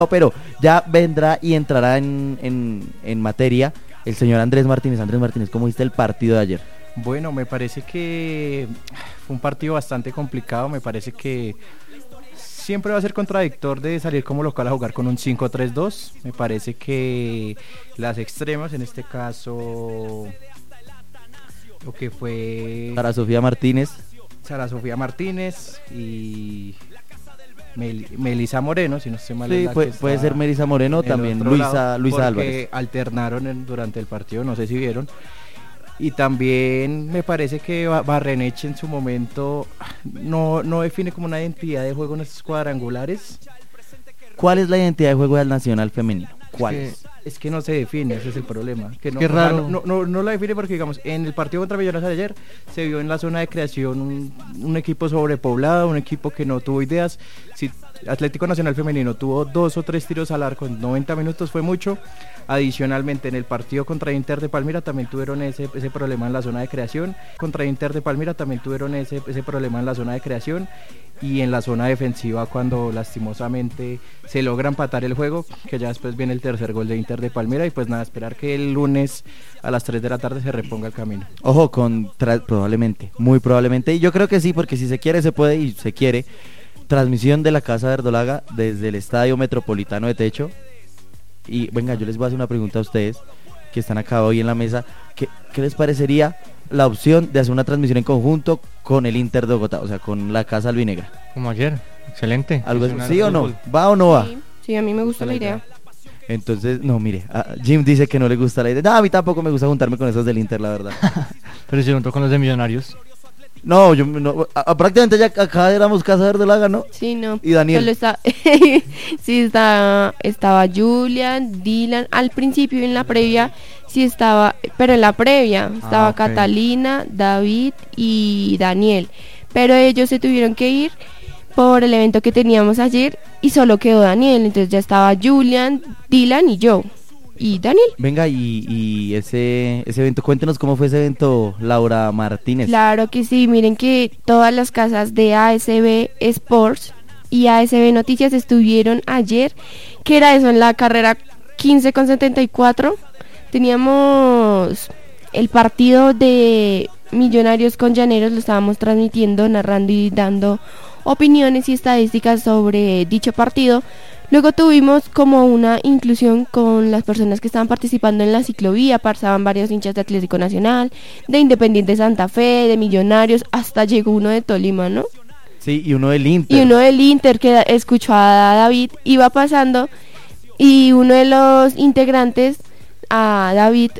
pero ya vendrá y entrará en materia el señor Andrés Martínez. Andrés Martínez, ¿cómo viste el partido de ayer? Bueno, me parece que fue un partido bastante complicado. Me parece que siempre va a ser contradictor de salir como local a jugar con un 5-3-2. Me parece que las extremas, en este caso, lo que fue Sara Sofía Martínez y Melissa Moreno, si no estoy mal. Sí, puede ser Melissa Moreno, también Luisa Álvarez. Alternaron durante el partido, no sé si vieron. Y también me parece que Barrenechea en su momento no define como una identidad de juego en estos cuadrangulares. ¿Cuál es la identidad de juego del Nacional femenino? ¿Cuál es? Es que no se define, ese es el problema. Que no, qué raro. No la define porque, digamos, en el partido contra Millonarios de ayer se vio en la zona de creación un equipo sobrepoblado, un equipo que no tuvo ideas. Si Atlético Nacional Femenino tuvo 2 o 3 tiros al arco en 90 minutos, fue mucho. Adicionalmente, en el partido contra Inter de Palmira también tuvieron ese problema en la zona de creación. Contra Inter de Palmira también tuvieron ese problema en la zona de creación. Y en la zona defensiva, cuando lastimosamente se logra empatar el juego, que ya después viene el tercer gol de Inter de Palmira. Y pues nada, esperar que el lunes a las 3 de la tarde se reponga el camino. Ojo, probablemente, muy probablemente. Y yo creo que sí, porque si se quiere, se puede y se quiere. Transmisión de la Casa Verdolaga desde el Estadio Metropolitano de Techo. Y venga, yo les voy a hacer una pregunta a ustedes que están acá hoy en la mesa. ¿Qué les parecería la opción de hacer una transmisión en conjunto con el Inter de Bogotá, o sea, con la Casa Albinegra? Como ayer, excelente. ¿Algo ¿Sí o no? ¿Va o no va? Sí, a mí me gusta la idea. Entonces, no, mire, Jim dice que no le gusta la idea. No, a mí tampoco me gusta juntarme con esos del Inter, la verdad. Pero si junto con los de Millonarios. No, prácticamente ya acá éramos Casa Verdolaga, ¿no? Sí, no. Y Daniel. Solo sí, estaba Julian, Dylan. Al principio, en la previa, sí estaba, pero en la previa estaba okay. Catalina, David y Daniel. Pero ellos se tuvieron que ir por el evento que teníamos ayer y solo quedó Daniel. Entonces ya estaba Julian, Dylan y yo. Y Daniel. Venga, y ese evento, cuéntenos cómo fue ese evento, Laura Martínez. Claro que sí, miren que todas las casas de ASB Sports y ASB Noticias estuvieron ayer, que era eso, en la carrera 15/74, teníamos el partido de Millonarios con Llaneros, lo estábamos transmitiendo, narrando y dando opiniones y estadísticas sobre dicho partido. Luego tuvimos como una inclusión con las personas que estaban participando en la ciclovía. Pasaban varios hinchas de Atlético Nacional, de Independiente Santa Fe, de Millonarios, hasta llegó uno de Tolima, ¿no? Sí, y uno del Inter. Y uno del Inter que escuchó a David, iba pasando, y uno de los integrantes, a David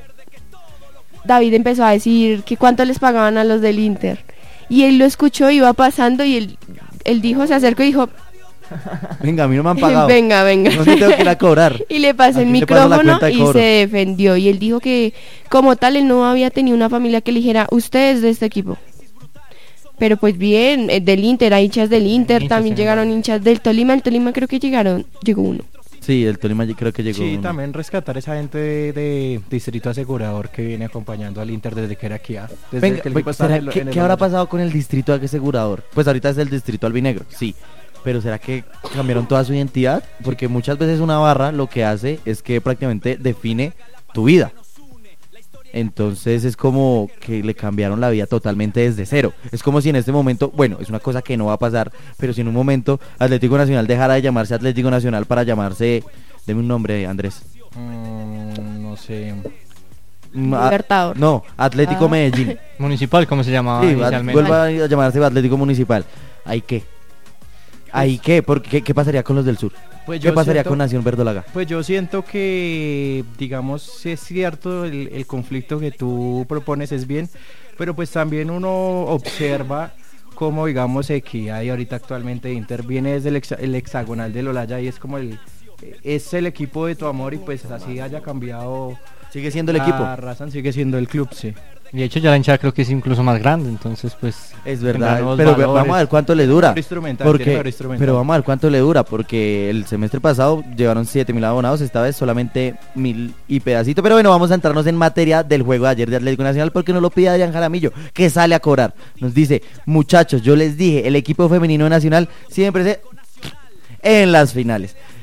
empezó a decir que cuánto les pagaban a los del Inter. Y él lo escuchó, iba pasando, y él dijo, se acercó y dijo... Venga, a mí no me han pagado. Venga. No sé, tengo que ir a cobrar. Y le pasé el micrófono y se defendió. Y él dijo que, como tal, él no había tenido una familia que le dijera, usted es de este equipo. Pero pues bien, del Inter, hay hinchas del Inter, también llegaron hinchas del Tolima. El Tolima creo que llegó uno. Sí, el Tolima creo que llegó. Sí, también rescatar esa gente de Distrito Asegurador que viene acompañando al Inter desde que era aquí. Venga, ¿qué habrá pasado con el Distrito Asegurador? Pues ahorita es el Distrito Albinegro, sí. Pero ¿será que cambiaron toda su identidad? Porque muchas veces una barra lo que hace es que prácticamente define tu vida. Entonces es como que le cambiaron la vida totalmente desde cero. Es como si en este momento, bueno, es una cosa que no va a pasar, pero si en un momento Atlético Nacional dejara de llamarse Atlético Nacional para llamarse, deme un nombre, Andrés. No sé. Libertador. No, Atlético Medellín. Municipal, ¿cómo se llamaba inicialmente? Vuelva a llamarse Atlético Municipal. ¿Ahí qué? ¿Ahí qué? ¿Qué pasaría con los del sur? Pues ¿Qué pasaría con Nación Verdolaga? Pues yo siento que, digamos, es cierto, el conflicto que tú propones es bien, pero pues también uno observa cómo, digamos, que hay ahorita actualmente Inter viene desde el hexagonal del Olaya y es como es el equipo de tu amor y pues así haya cambiado. Sigue siendo el equipo. Razan sigue siendo el club, sí. Y de hecho ya la hinchada creo que es incluso más grande, entonces pues... Es verdad, pero vamos a ver cuánto le dura. Pero vamos a ver cuánto le dura, porque el semestre pasado llevaron 7.000 abonados, esta vez solamente 1.000 y pedacito. Pero bueno, vamos a entrarnos en materia del juego de ayer de Atlético Nacional, porque nos lo pide Adrián Jaramillo, que sale a cobrar. Nos dice, muchachos, yo les dije, el equipo femenino nacional siempre se... en las finales.